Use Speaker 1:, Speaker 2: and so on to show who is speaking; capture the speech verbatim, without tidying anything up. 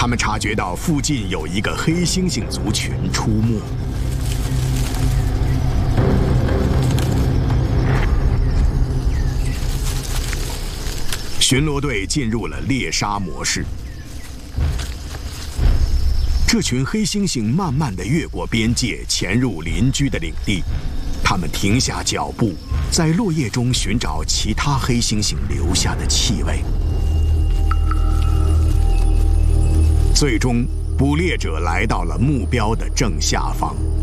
Speaker 1: 他们察觉到附近有一个黑猩猩族群出没。巡逻队进入了猎杀模式。这群黑猩猩慢慢地越过边界，潜入邻居的领地。他们停下脚步，在落叶中寻找其他黑猩猩留下的气味。最终，捕猎者来到了目标的正下方。